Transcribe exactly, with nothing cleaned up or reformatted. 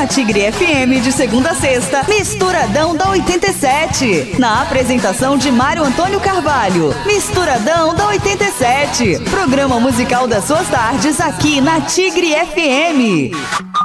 Na Tigre F M, de segunda a sexta, Misturadão da oitenta e sete. Na apresentação de Mário Antônio Carvalho. Misturadão da oitenta e sete. Programa musical das suas tardes aqui na Tigre F M.